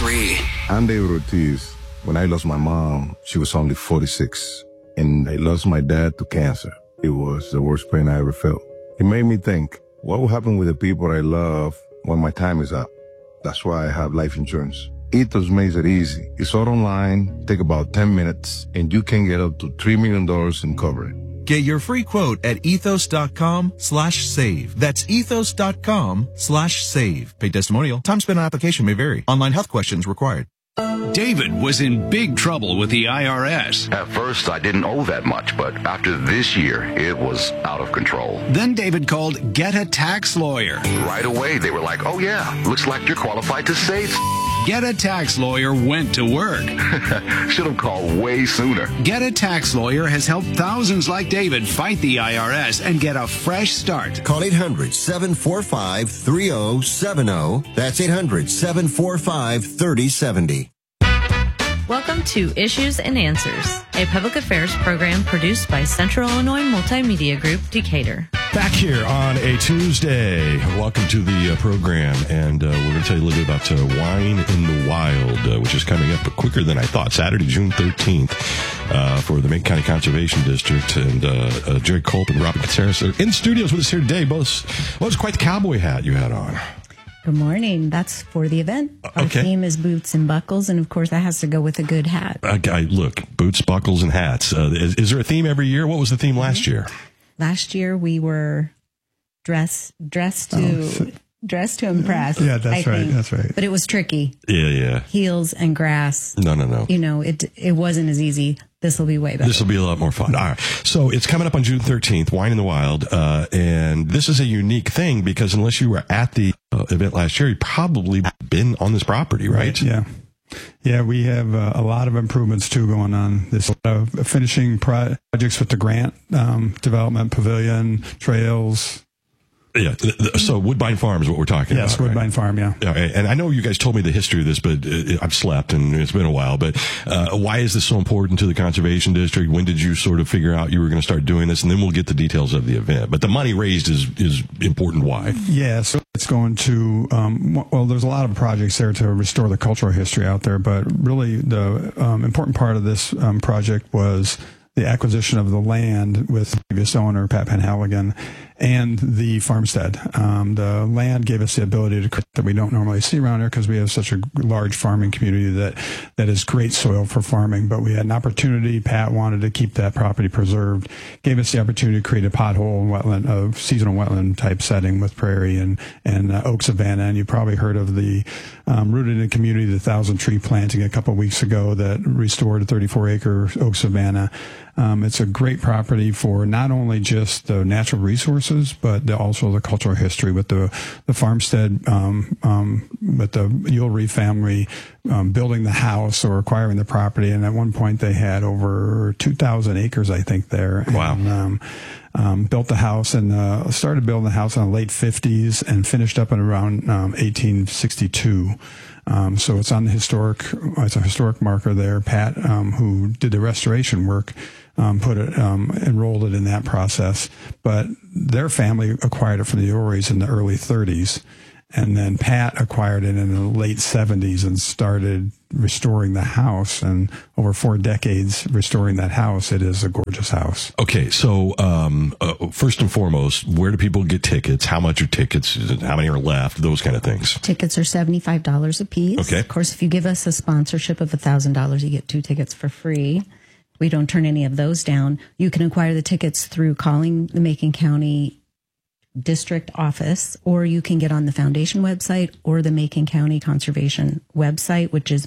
103. I'm David Ortiz. When I lost my mom, she was only 46. And I lost my dad to cancer. It was the worst pain I ever felt. It made me think, what will happen with the people I love when my time is up? That's why I have life insurance. Ethos makes it easy. It's all online, take about 10 minutes, and you can get up to $3 million in coverage. Get your free quote at ethos.com/save. That's ethos.com/save. Paid testimonial. Time spent on application may vary. Online health questions required. David was in big trouble with the IRS. At first, I didn't owe that much, but after this year, it was out of control. Then David called Get a Tax Lawyer. Right away, they were like, oh yeah, looks like you're qualified to save. Get a Tax Lawyer went to work. Should have called way sooner. Get a Tax Lawyer has helped thousands like David fight the IRS and get a fresh start. Call 800-745-3070. That's 800-745-3070. Welcome to Issues and Answers, a public affairs program produced by Central Illinois Multimedia Group, Decatur. Back here on a Tuesday. Welcome to the program, and we're going to tell you a little bit about Wine in the Wild, which is coming up quicker than I thought, Saturday, June 13th, for the Macon County Conservation District. And Jerry Culp and Robin Caceres are in studios with us here today. Both, well, it's quite the cowboy hat you had on. Good morning. That's for the event. Our theme is boots and buckles, and of course that has to go with a good hat. Look, boots, buckles, and hats. Is there a theme every year? What was the theme last year? Last year we were dressed to impress. Yeah, that's right. That's right. But it was tricky. Yeah. Heels and grass. No. You know, it wasn't as easy. This will be way better. This will be a lot more fun. All right. So it's coming up on June 13th, Wine in the Wild. And this is a unique thing because unless you were at the event last year, you've probably been on this property, right? Yeah. Yeah, we have a lot of improvements, too, going on. There's a lot of finishing projects with the grant, development, pavilion, trails. Yeah, so Woodbine Farm is what we're talking about. Yes, Woodbine Farm, yeah. And I know you guys told me the history of this, but I've slept and it's been a while. But why is this so important to the Conservation District? When did you sort of figure out you were going to start doing this? And then we'll get the details of the event. But the money raised is important. Why? Yeah, so it's going to, well, there's a lot of projects there to restore the cultural history out there. But really the important part of this project was the acquisition of the land with the previous owner, Pat Penhaligon, and the farmstead. The land gave us the ability to create that we don't normally see around here because we have such a large farming community that is great soil for farming. But we had an opportunity. Pat wanted to keep that property preserved, gave us the opportunity to create a pothole and wetland, a seasonal wetland type setting with prairie and oak savanna. And you probably heard of the Rooted in Community, the 1,000 tree planting a couple of weeks ago that restored a 34-acre oak savanna. It's a great property for not only just the natural resources, but also the cultural history with the farmstead, with the Ulrey family building the house or acquiring the property. And at one point they had over 2,000 acres, I think, there. Wow. And, built the house and started building the house in the late 50s and finished up in around 1862. So it's on the it's a historic marker there. Pat, who did the restoration work, enrolled it in that process. But their family acquired it from the Ulreys in the early 30s. And then Pat acquired it in the late 70s and started restoring the house. And over 4 decades restoring that house, it is a gorgeous house. Okay, so first and foremost, where do people get tickets? How much are tickets? How many are left? Those kind of things. Tickets are $75 a piece. Okay. Of course, if you give us a sponsorship of $1,000, you get 2 tickets for free. We don't turn any of those down. You can acquire the tickets through calling the Macon County District Office, or you can get on the foundation website or the Macon County Conservation website, which is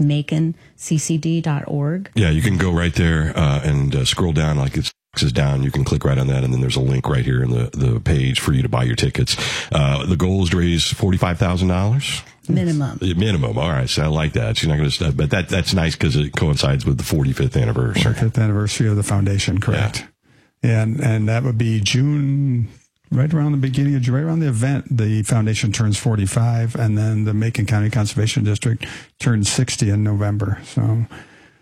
maconccd.org. Yeah, you can go right there and scroll down like it's down. You can click right on that, and then there's a link right here in the page for you to buy your tickets. The goal is to raise $45,000. Minimum. All right. So I like that. She's not going to, but that's nice because it coincides with the 45th anniversary. 45th anniversary of the foundation, correct? Yeah. And that would be June, right around the event. The foundation turns 45, and then the Macon County Conservation District turns 60 in November. So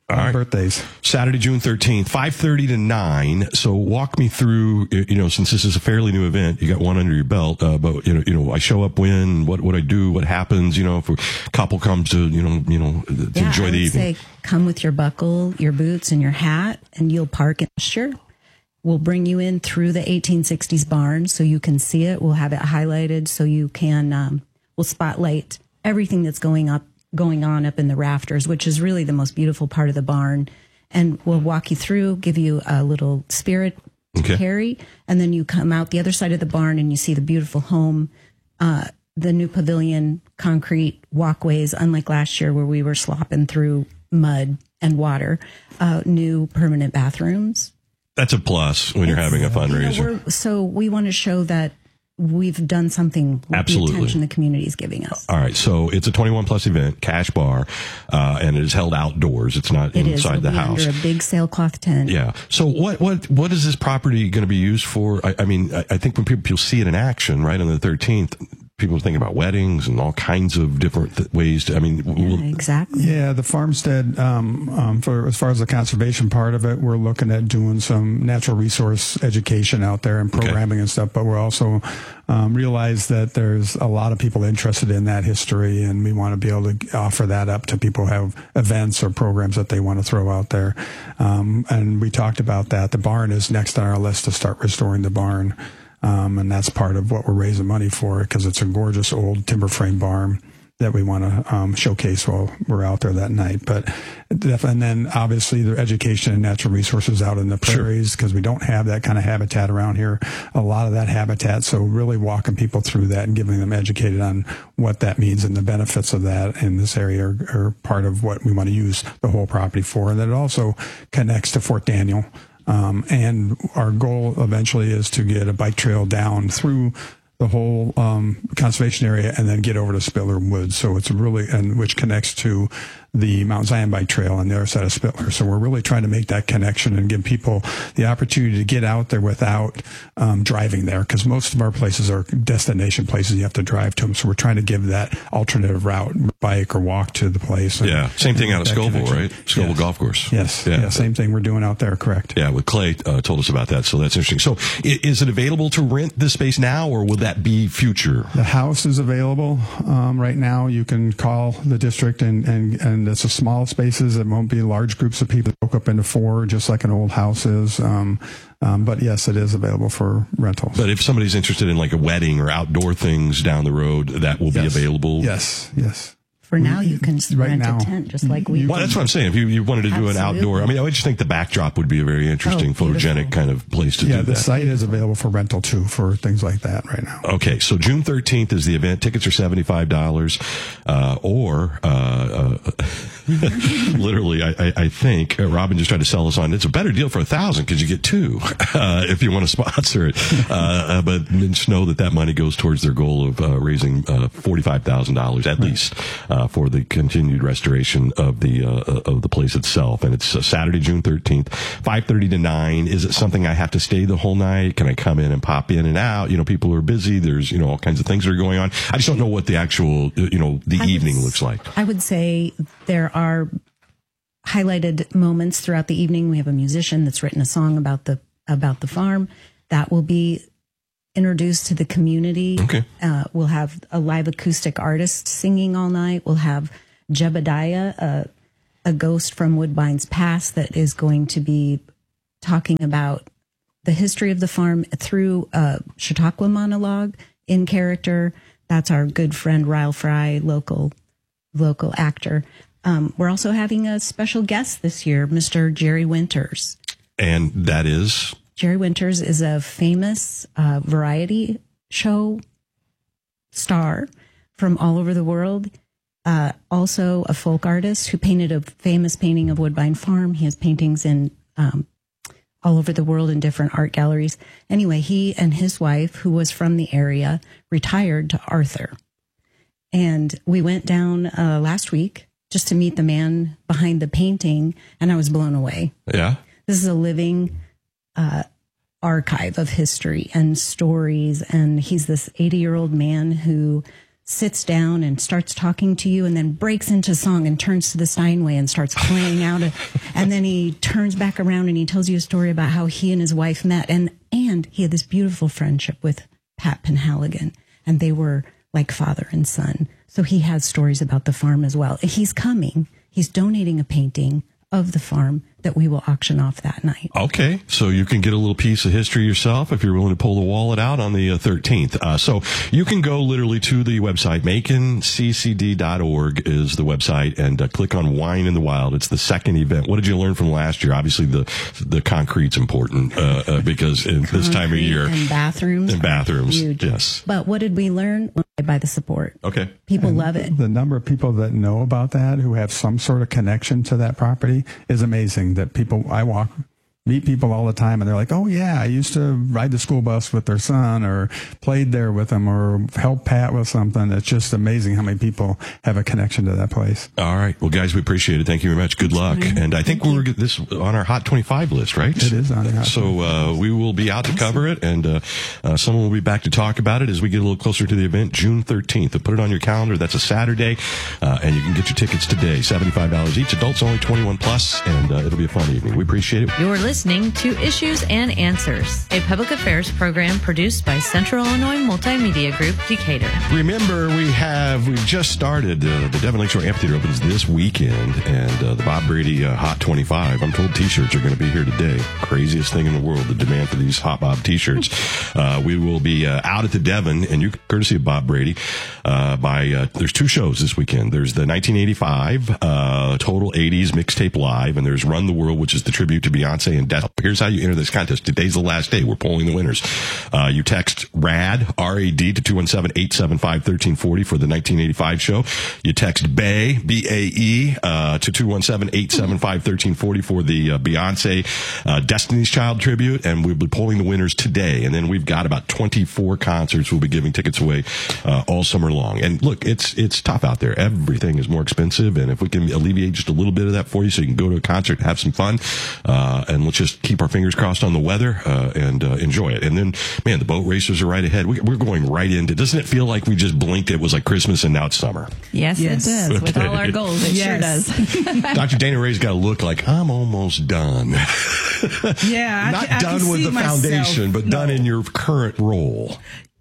All right. Birthdays. Saturday, June 13th, 5:30 to 9. So walk me through, since this is a fairly new event, you got one under your belt, but, I show up when, what I do, what happens, if a couple comes to, to enjoy the evening. Say, come with your buckle, your boots, and your hat, and you'll park in pasture. We'll bring you in through the 1860s barn so you can see it. We'll have it highlighted so you can, we'll spotlight everything that's going on up in the rafters, which is really the most beautiful part of the barn. And we'll walk you through, give you a little spirit to carry. And then you come out the other side of the barn and you see the beautiful home, the new pavilion, concrete walkways, unlike last year where we were slopping through mud and water, new permanent bathrooms. That's a plus when you're having a fundraiser. So we want to show that we've done something with Absolutely. the attention the community is giving us. All right. So it's a 21 plus event, cash bar, and it is held outdoors. It's not inside the house. Under a big sailcloth tent. Yeah. So what is this property going to be used for? I think when people see it in action, right, on the 13th, people are thinking about weddings and all kinds of different ways to, exactly. Yeah, the farmstead, for as far as the conservation part of it, we're looking at doing some natural resource education out there and programming and stuff, but we're also realize that there's a lot of people interested in that history, and we want to be able to offer that up to people who have events or programs that they want to throw out there. And we talked about that. The barn is next on our list to start restoring the barn. And that's part of what we're raising money for, because it's a gorgeous old timber frame barn that we want to showcase while we're out there that night. But and then obviously the education and natural resources out in the prairies, because we don't have that kind of habitat around here, a lot of that habitat. So really walking people through that and giving them educated on what that means and the benefits of that in this area are part of what we want to use the whole property for. And then it also connects to Fort Daniel. And our goal eventually is to get a bike trail down through the whole conservation area and then get over to Spiller Woods. So it's which connects to the Mount Zion Bike Trail on the other side of Spiller. So we're really trying to make that connection and give people the opportunity to get out there without driving there, because most of our places are destination places you have to drive to them. So we're trying to give that alternative route, bike or walk to the place. Yeah, same thing out of Scoville, right? Scoville Golf Course. Yes, yeah, same thing we're doing out there, correct. Yeah, with Clay told us about that, so that's interesting. So is it available to rent this space now, or will that be future? The house is available right now. You can call the district, and it's a small spaces. It won't be large groups of people broke up into 4, just like an old house is. But yes, it is available for rentals. But if somebody's interested in like a wedding or outdoor things down the road, that will be available? Yes. For now, you can rent a tent just like we. Well, that's what I'm saying. If you wanted to do an outdoor, I would just think the backdrop would be a very interesting, photogenic kind of place to do that. Yeah, the site is available for rental too, for things like that right now. Okay, so June 13th is the event. Tickets are $75, or literally, I think Robin just tried to sell us on. It's a better deal for $1,000 because you get 2 if you want to sponsor it. But just know that money goes towards their goal of raising $45,000 at least. For the continued restoration of the place itself. And it's Saturday, June 13th, 5:30 to 9. Is it something I have to stay the whole night? Can I come in and pop in and out? People are busy. There's, all kinds of things that are going on. I just don't know what the actual, the evening looks like. I would say there are highlighted moments throughout the evening. We have a musician that's written a song about the farm that will be introduced to the community. Okay. We'll have a live acoustic artist singing all night. We'll have Jebediah, a ghost from Woodbine's past, that is going to be talking about the history of the farm through a Chautauqua monologue in character. That's our good friend Ryle Fry, local actor. We're also having a special guest this year, Mr. Jerry Winters. And that is? Jerry Winters is a famous variety show star from all over the world. Also a folk artist who painted a famous painting of Woodbine Farm. He has paintings in all over the world in different art galleries. Anyway, he and his wife, who was from the area, retired to Arthur. And we went down last week just to meet the man behind the painting, and I was blown away. Yeah. This is a living archive of history and stories. And he's this 80-year-old man who sits down and starts talking to you and then breaks into song and turns to the Steinway and starts playing out. And then he turns back around and he tells you a story about how he and his wife met. And he had this beautiful friendship with Pat Penhaligon. And they were like father and son. So he has stories about the farm as well. He's coming. He's donating a painting of the farm that we will auction off that night. Okay, so you can get a little piece of history yourself if you're willing to pull the wallet out on the 13th. So you can go literally to the website, maconccd.org is the website, and click on Wine in the Wild. It's the second event. What did you learn from last year? Obviously, the concrete's important because in this time of year. And bathrooms. And bathrooms, huge. yes. But what did we learn? By the support. Okay. People love it. The number of people that know about that, who have some sort of connection to that property, is amazing. That meet people all the time, and they're like, oh, yeah, I used to ride the school bus with their son or played there with them or helped Pat with something. It's just amazing how many people have a connection to that place. All right. Well, guys, we appreciate it. Thank you very much. Good luck. And I think we're this on our Hot 25 list, right? It is on the Hot 25. So we will be out to cover it, and someone will be back to talk about it as we get a little closer to the event, June 13th. So put it on your calendar. That's a Saturday, and you can get your tickets today. $75 each. Adults only 21 plus, and it'll be a fun evening. We appreciate it. You're listening to Issues and Answers, a public affairs program produced by Central Illinois Multimedia Group, Decatur. Remember, we've just started, the Devon Lakeshore Amphitheater opens this weekend, and the Bob Brady Hot 25, I'm told t-shirts are going to be here today. Craziest thing in the world, the demand for these Hot Bob t-shirts. We will be out at the Devon, and you courtesy of Bob Brady, there's two shows this weekend. There's the 1985 Total 80s Mixtape Live, and there's Run the World, which is the tribute to Beyonce and Death. Here's how you enter this contest. Today's the last day. We're polling the winners. You text RAD, R-A-D, to 217-875-1340 for the 1985 show. You text BAE, B-A-E, to 217-875-1340 for the Beyonce Destiny's Child tribute, and we'll be polling the winners today. And then we've got about 24 concerts we'll be giving tickets away all summer long. And look, it's tough out there. Everything is more expensive, and if we can alleviate just a little bit of that for you so you can go to a concert and have some fun, and let's just keep our fingers crossed on the weather and enjoy it. And then, man, the boat racers are right ahead. We're going right into, doesn't it feel like we just blinked, it was like Christmas and now it's summer? Yes. It does. Okay. With all our goals, it sure does. Dr. Dana Ray's got to look like, I'm almost done. Yeah. Not done with the foundation, but done in your current role.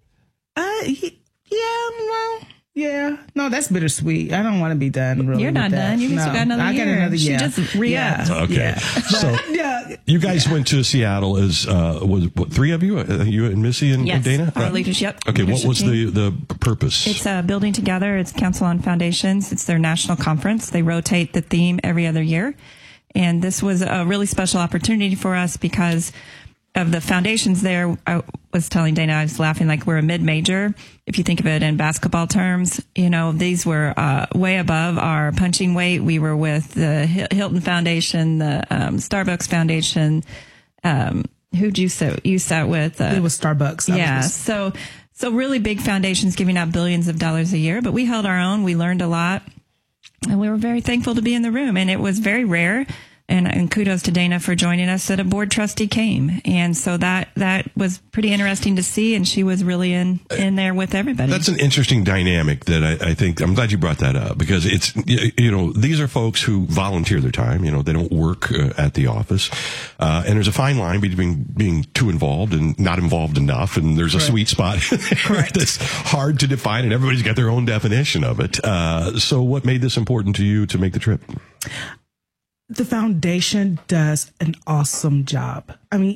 Yeah, no, that's bittersweet. I don't want to be done. Really, you're not done. You still got another year. I got another year. She just re-upped. Okay. Yeah. So you guys went to Seattle as was what, three of you? You and Missy and Dana. Our leadership. Okay, what was the purpose? It's Building Together. It's Council on Foundations. It's their national conference. They rotate the theme every other year, and this was a really special opportunity for us because of the foundations there. I was telling Dana, I was laughing, like we're a mid-major. If you think of it in basketball terms, these were way above our punching weight. We were with the Hilton Foundation, the Starbucks Foundation. Who'd you sat with? It was Starbucks. Yeah. So really big foundations giving out billions of dollars a year. But we held our own. We learned a lot. And we were very thankful to be in the room. And it was very rare. And kudos to Dana for joining us that a board trustee came. And so that was pretty interesting to see. And she was really in there with everybody. That's an interesting dynamic that I think, I'm glad you brought that up because it's, these are folks who volunteer their time. They don't work at the office. And there's a fine line between being too involved and not involved enough. And there's a sweet spot that's hard to define, and everybody's got their own definition of it. So what made this important to you to make the trip? The foundation does an awesome job. I mean,